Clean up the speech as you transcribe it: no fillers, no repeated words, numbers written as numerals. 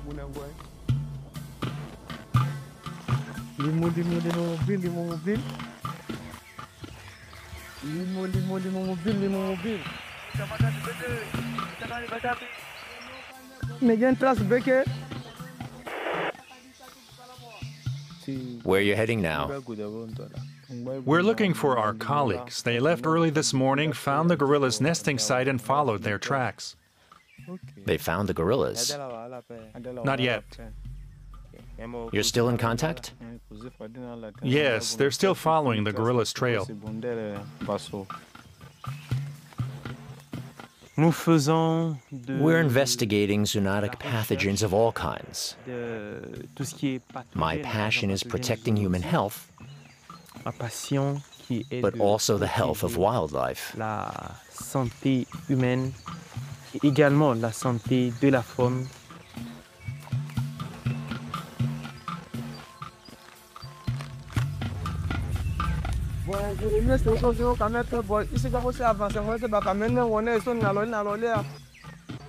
Limo, limo, limo mobile, limo mobile. Limo, limo, limo mobile, limo mobile. Megan Trust Becker. Where are you heading now? We're looking for our colleagues. They left early this morning, found the gorillas' nesting site, and followed their tracks. They found the gorillas. Not yet. You're still in contact? Yes, they're still following the gorillas' trail. We're investigating zoonotic pathogens of all kinds. My passion is protecting human health, but also the health of wildlife. La santé humaine et également la santé de la faune. Bon, je remercie aussi au caméra, bon, ici, quand vous avez avancé, on va te battre, maintenant, on est sur le nalolé.